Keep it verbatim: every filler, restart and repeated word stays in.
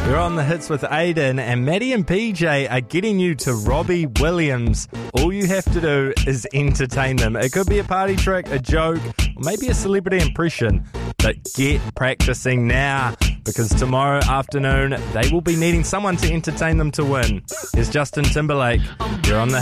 You're on the hits with Aiden, and Maddie and P J are getting you to Robbie Williams. All you have to do is entertain them. It could be a party trick, a joke, or maybe a celebrity impression. But get practicing now, because tomorrow afternoon they will be needing someone to entertain them to win. Here's Justin Timberlake. You're on the